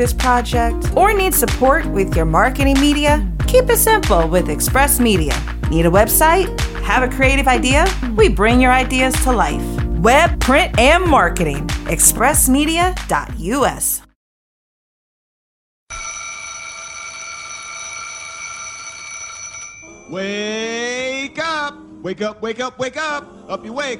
this project, or need support with your marketing media? Keep it simple with Express Media. Need a website? Have a creative idea? We bring your ideas to life. Web, print, and marketing. expressmedia.us. Wake up! Wake up, wake up, wake up! Up you wake!